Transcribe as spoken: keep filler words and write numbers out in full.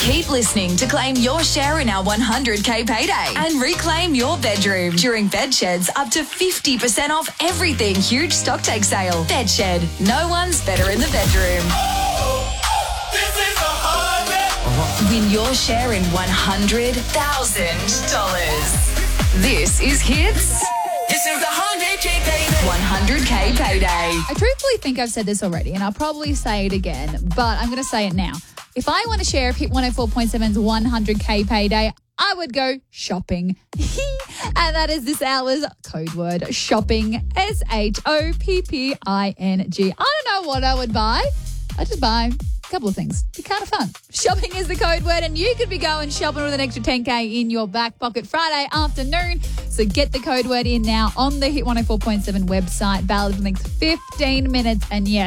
Keep listening to claim your share in our one hundred K payday and reclaim your bedroom during Bedshed's up to fifty percent off everything huge stock take sale. Bedshed, no one's better in the bedroom. This is a hard Win your share in one hundred thousand dollars. This is Hits This is a one hundred K payday. one hundred K payday. I truthfully think I've said this already, and I'll probably say it again, but I'm going to say it now. If I want a share of Hit one oh four point seven's one hundred K payday, I would go shopping. And that is this hour's code word, shopping, S H O P P I N G. I don't know what I would buy. I just buy a couple of things. Be kind of fun. Shopping is the code word, and you could be going shopping with an extra ten K in your back pocket Friday afternoon. So get the code word in now on the Hit one oh four point seven website. Valid for the next fifteen minutes. And yes,